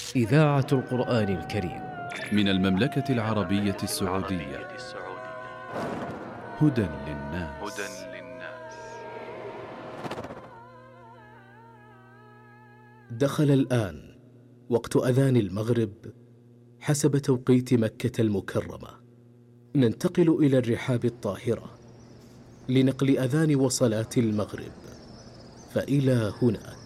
إذاعة القرآن الكريم من المملكة العربية السعودية. هدى للناس. دخل الآن وقت أذان المغرب حسب توقيت مكة المكرمة. ننتقل إلى الرحاب الطاهرة لنقل أذان وصلاة المغرب، فإلى هناك.